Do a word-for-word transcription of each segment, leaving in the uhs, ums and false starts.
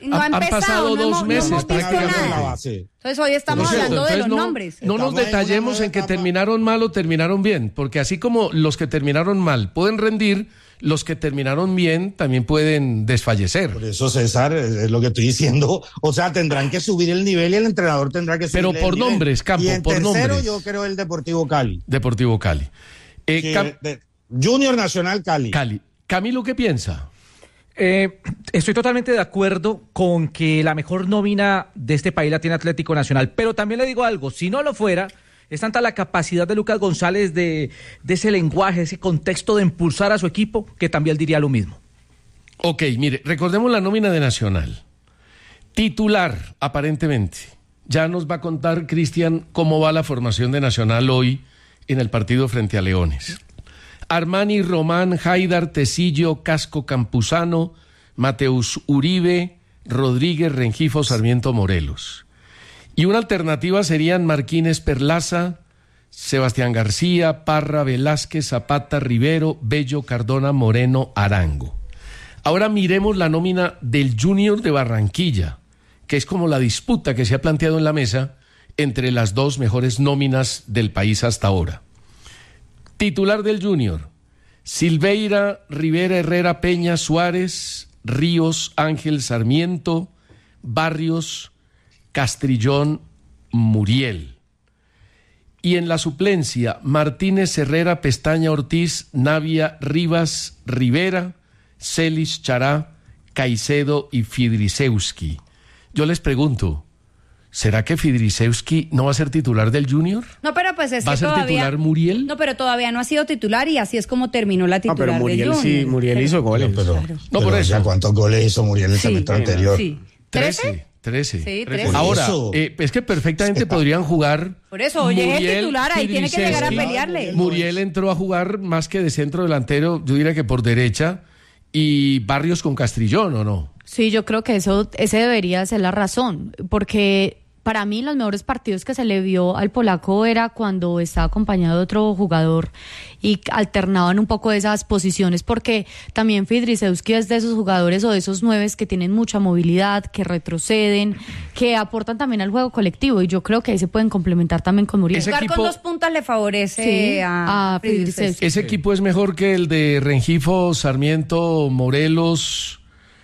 no ha han empezado, pasado no dos hemos, meses no hemos visto prácticamente. nada. Entonces hoy estamos Por hablando cierto, de los no, nombres. No nos detallemos en, en que etapa. terminaron mal o terminaron bien, porque así como los que terminaron mal pueden rendir, los que terminaron bien también pueden desfallecer. Por eso, César, es lo que estoy diciendo. O sea, tendrán que subir el nivel y el entrenador tendrá que subir el nivel. Pero por nombres, Campo, y en por tercero, nombres. yo creo el Deportivo Cali. Deportivo Cali. Eh, sí, Cam- de, Junior Nacional Cali. Cali. Camilo, ¿qué piensa? Eh, estoy totalmente de acuerdo con que la mejor nómina de este país la tiene Atlético Nacional, pero también le digo algo, si no lo fuera, es tanta la capacidad de Lucas González de, de ese lenguaje, ese contexto de impulsar a su equipo, que también diría lo mismo. Ok, mire, recordemos la nómina de Nacional. Titular, aparentemente. Ya nos va a contar Cristian cómo va la formación de Nacional hoy en el partido frente a Leones. Armani, Román, Haidar, Tecillo, Casco, Campuzano, Mateus Uribe, Rodríguez, Rengifo, Sarmiento, Morelos. Y una alternativa serían Marquínez, Perlaza, Sebastián García, Parra, Velázquez, Zapata, Rivero, Bello, Cardona, Moreno, Arango. Ahora miremos la nómina del Junior de Barranquilla, que es como la disputa que se ha planteado en la mesa entre las dos mejores nóminas del país hasta ahora. Titular del Junior: Silveira, Rivera, Herrera, Peña, Suárez, Ríos, Ángel, Sarmiento, Barrios, Castrillón, Muriel. Y en la suplencia, Martínez, Herrera, Pestaña, Ortiz, Navia, Rivas, Rivera, Celis, Chará, Caicedo y Fidrisewski. Yo les pregunto, ¿será que Fidrisewski no va a ser titular del Junior? No, pero pues es ¿Va que a ser todavía, titular Muriel? No, pero todavía no ha sido titular y así es como terminó la titular no, pero Muriel, del Junior. Sí, Muriel hizo goles. No, pero, Claro. No, pero por eso. ya ¿cuántos goles hizo Muriel el Sí, semestre bueno, anterior? Sí. Trece. Trece. Sí, trece. Ahora, Eso. eh, es que perfectamente podrían jugar. Por eso, oye, es el titular, ahí tiene que llegar a Fidrisewski. pelearle. Muriel entró a jugar más que de centro delantero, yo diría que por derecha, y Barrios con Castrillón, ¿o no? Sí, yo creo que eso, ese debería ser la razón, porque para mí los mejores partidos que se le vio al polaco era cuando estaba acompañado de otro jugador y alternaban un poco esas posiciones, porque también Fidrisewski es de esos jugadores o de esos nueves que tienen mucha movilidad, que retroceden, que aportan también al juego colectivo, y yo creo que ahí se pueden complementar también con Muriel. Ese Jugar equipo- con dos puntas le favorece Sí, a, a Fidrisewski. Ese equipo es mejor que el de Rengifo, Sarmiento, Morelos,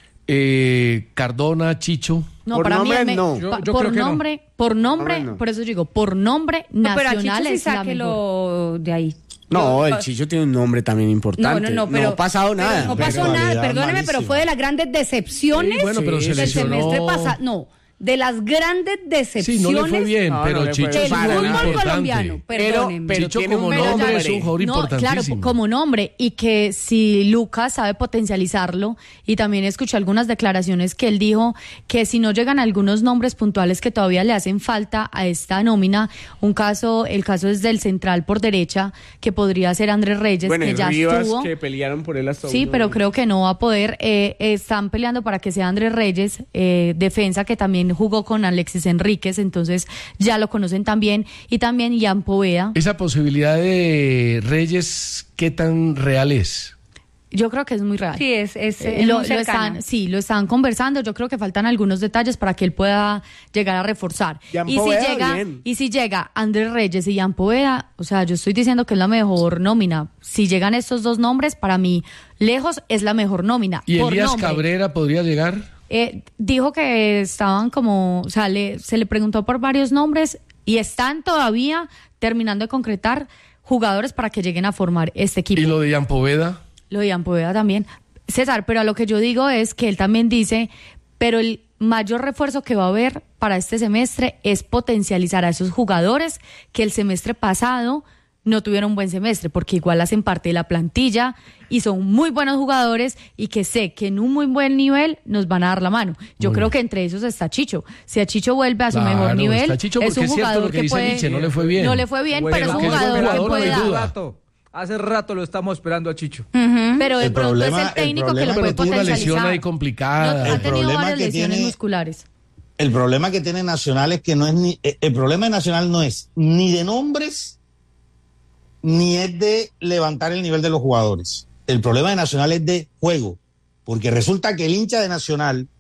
eh, Cardona, Chicho. No, Por para nombre, mí, me- no. pa- Yo- yo por creo que no. nombre, por nombre, Nombre, no. por eso digo, por nombre No, pero a Chicho nacional sí es la mejor. sáquelo de ahí. No, Yo- el Chicho tiene un nombre también No, importante. no, no, pero ha pasado pero nada. No Pero pasó nada, calidad perdóneme, malísima. pero fue de las grandes decepciones Sí, bueno, pero se del lesionó. semestre pasado. No, de las grandes Sí, decepciones no le fue bien, No, pero no le fue Chicho bien. es un del Para jugador nada. fútbol importante. colombiano. Pero- Perdónenme. pero Chicho tiene como un nombre nombre. es un jugador No, claro, importantísimo. como nombre, y que si Lucas sabe potencializarlo, y también escuché algunas declaraciones que él dijo que si no llegan algunos nombres puntuales que todavía le hacen falta a esta nómina, un caso, el caso es del central por derecha, que podría ser Andrés Reyes, Bueno, que y ya Rivas, estuvo. que pelearon por él hasta Sí, último pero momento. creo que no va a poder. Eh, están peleando para que sea Andrés Reyes, eh, defensa que también jugó con Alexis Enríquez, entonces ya lo conocen también, y también Ian Poveda. Esa posibilidad de Reyes, ¿qué tan real es? Yo creo que es muy real. Sí, es, es, Eh, es lo, muy lo cercano. están, sí, lo están conversando. Yo creo que faltan algunos detalles para que él pueda llegar a reforzar. Jan Y si Poveda, llega, bien. y si llega Andrés Reyes y Ian Poveda, o sea, yo estoy diciendo que es la mejor nómina. Si llegan estos dos nombres, para mí, lejos es la mejor nómina. ¿Y por Elías nombre. Cabrera podría llegar? Eh, dijo que estaban como, o sea, le- se le preguntó por varios nombres y están todavía terminando de concretar jugadores para que lleguen a formar este equipo. ¿Y lo de Ian Poveda? Lo de Ian Poveda también. César, pero a lo que yo digo es que él también dice, pero el mayor refuerzo que va a haber para este semestre es potencializar a esos jugadores que el semestre pasado no tuvieron un buen semestre, porque igual hacen parte de la plantilla y son muy buenos jugadores, y que sé que en un muy buen nivel nos van a dar la mano. Yo Muy creo bien. que entre esos está Chicho. Si a Chicho vuelve a su Claro, mejor nivel, está Chicho, es porque un es cierto jugador lo que que dice puede... Nietzsche, no le fue bien. No le fue bien, Bueno, pero es un que es un jugador que jugador, puede no hay dar. duda. Rato, hace rato lo estamos esperando a Chicho. Ujú, pero de El pronto problema- es el el técnico que problema lo puede Pero tuvo una lesión potencializar. ahí complicada. No, El ha tenido problema varias que lesiones tiene- musculares. El problema que tiene Nacional es que no es ni... eh, El problema de Nacional no es ni de nombres, ni es de levantar el nivel de los jugadores. El problema de Nacional es de juego, porque resulta que el hincha de Nacional